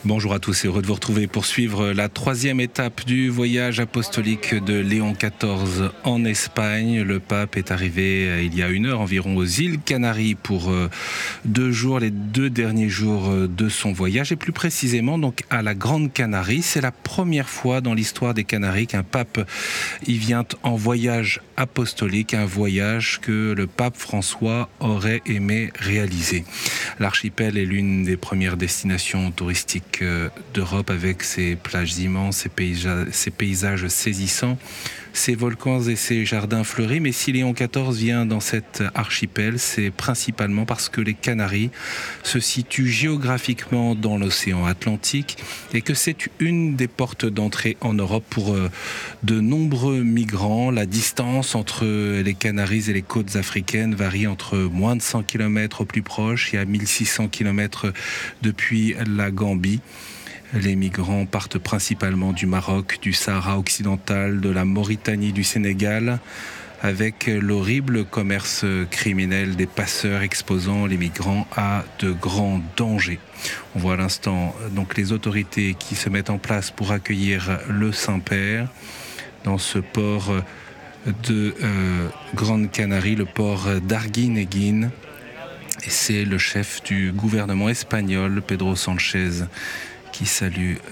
Bonjour à tous et heureux de vous retrouver pour suivre la troisième étape du voyage apostolique de Léon XIV en Espagne. Le pape est arrivé il y a 1 heure environ aux îles Canaries pour 2 jours, les 2 derniers jours de son voyage et plus précisément donc à la Grande Canarie. C'est la première fois dans l'histoire des Canaries qu'un pape y vient en voyage apostolique, un voyage que le pape François aurait aimé réaliser. L'archipel est l'une des premières destinations touristiques d'Europe avec ses plages immenses, ses paysages saisissants, ses volcans et ses jardins fleuris. Mais si Léon XIV vient dans cet archipel, c'est principalement parce que les Canaries se situent géographiquement dans l'océan Atlantique et que c'est une des portes d'entrée en Europe pour de nombreux migrants. La distance entre les Canaries et les côtes africaines varie entre moins de 100 km au plus proche et à 1600 km depuis la Gambie. Les migrants partent principalement du Maroc, du Sahara occidental, de la Mauritanie, du Sénégal, avec l'horrible commerce criminel des passeurs exposant les migrants à de grands dangers. On voit à l'instant donc les autorités qui se mettent en place pour accueillir le Saint-Père dans ce port de Grande Canarie, le port d'Arguineguín. Et c'est le chef du gouvernement espagnol, Pedro Sánchez, qui salue